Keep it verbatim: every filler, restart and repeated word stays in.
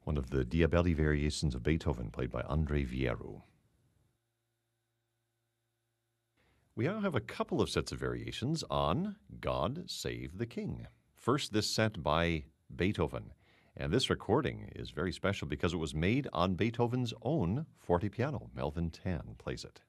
one of the Diabelli variations of Beethoven, played by André Vieru. We now have a couple of sets of variations on God Save the King. First, this set by Beethoven. And this recording is very special because it was made on Beethoven's own fortepiano. Melvin Tan plays it.